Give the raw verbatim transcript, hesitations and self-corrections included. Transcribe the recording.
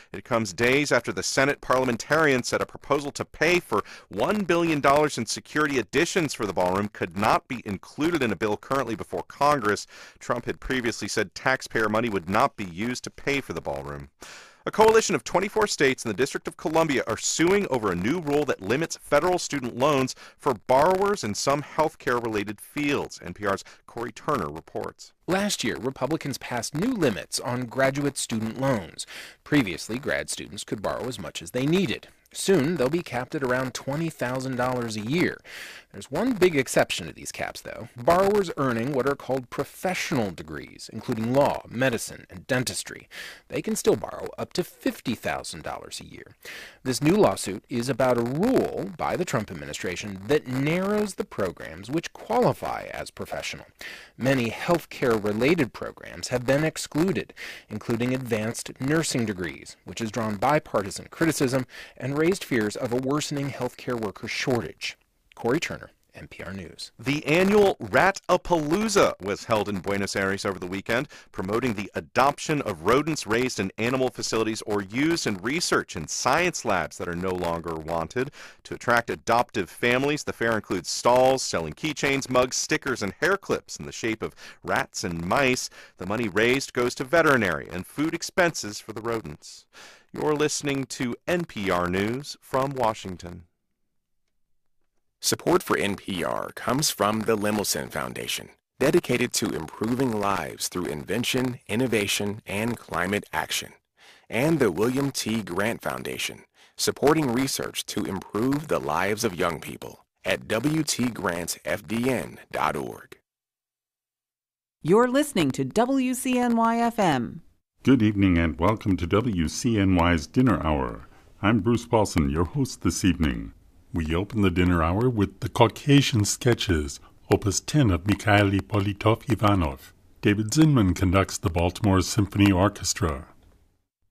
It comes days after the Senate parliamentarians said a proposal to pay for one billion dollars in security additions for the ballroom could not be included in a bill currently before Congress. Trump had previously said taxpayer money would not be used to pay for the ballroom. A coalition of twenty-four states and the District of Columbia are suing over a new rule that limits federal student loans for borrowers in some healthcare-related fields. N P R's Corey Turner reports. Last year, Republicans passed new limits on graduate student loans. Previously, grad students could borrow as much as they needed. Soon, they'll be capped at around twenty thousand dollars a year. There's one big exception to these caps, though. Borrowers earning what are called professional degrees, including law, medicine, and dentistry. They can still borrow up to fifty thousand dollars a year. This new lawsuit is about a rule by the Trump administration that narrows the programs which qualify as professional. Many healthcare-related programs have been excluded, including advanced nursing degrees, which has drawn bipartisan criticism and raised fears of a worsening healthcare worker shortage. Corey Turner, N P R News. The annual Rat-a-Palooza was held in Buenos Aires over the weekend, promoting the adoption of rodents raised in animal facilities or used in research and science labs that are no longer wanted. To attract adoptive families, the fair includes stalls selling keychains, mugs, stickers, and hair clips in the shape of rats and mice. The money raised goes to veterinary and food expenses for the rodents. You're listening to N P R News from Washington. Support for N P R comes from the Lemelson Foundation, dedicated to improving lives through invention, innovation, and climate action, and the William T. Grant Foundation, supporting research to improve the lives of young people at w t grants f d n dot org. You're listening to W C N Y F M. Good evening and welcome to W C N Y's Dinner Hour. I'm Bruce Paulson, your host this evening. We open the dinner hour with the Caucasian Sketches, Opus ten of Mikhail Ippolitov Ivanov. David Zinman conducts the Baltimore Symphony Orchestra.